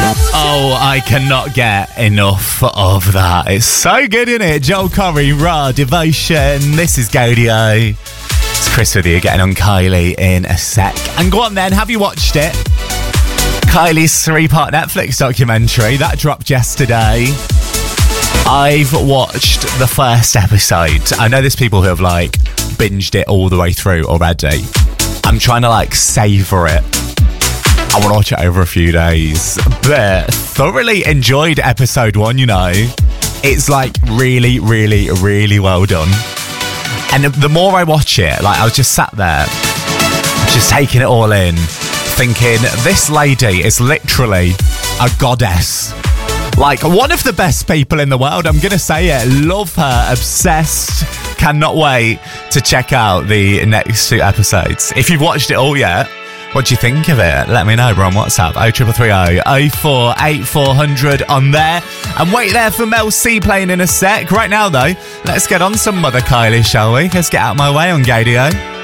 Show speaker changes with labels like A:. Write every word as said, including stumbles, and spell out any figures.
A: Oh, I cannot get enough of that. It's so good, isn't it? Joel Corry, Raw, Devotion. This is Gaudio. It's Chris with you, getting on Kylie in a sec. And go on then, have you watched it? Kylie's three-part Netflix documentary, that dropped yesterday. I've watched the first episode. I know there's people who have, like, binged it all the way through already. I'm trying to, like, savour it. I want to watch it over a few days. But thoroughly enjoyed episode one, you know. It's, like, really, really, really well done. And the more I watch it, like, I was just sat there, just taking it all in, thinking, this lady is literally a goddess. Like, one of the best people in the world, I'm going to say it. Love her, obsessed. Cannot wait to check out the next two episodes. If you've watched it all yet, what do you think of it? Let me know. We're on WhatsApp, oh three three three oh, oh four eight four hundred on there. And wait there for Mel C playing in a sec. Right now, though, let's get on some Mother Kylie, shall we? Let's get out of my way on Gaudio.